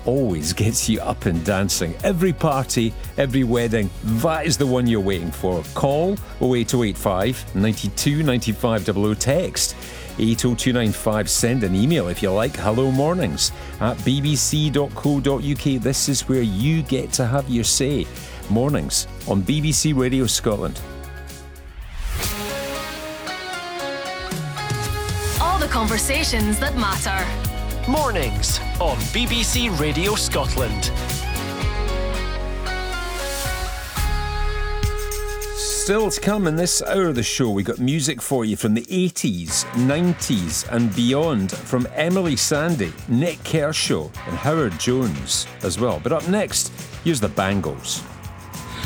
always gets you up and dancing. Every party, every wedding, that is the one you're waiting for. Call 08085 92 95 00. Text 80295. Send an email if you like. Hello mornings at bbc.co.uk. This is where you get to have your say. Mornings on BBC Radio Scotland. All the conversations that matter. Mornings on BBC Radio Scotland. Still to come in this hour of the show, we got music for you from the 80s, 90s and beyond from Emily Sandé, Nick Kershaw and Howard Jones as well. But up next, here's the Bangles.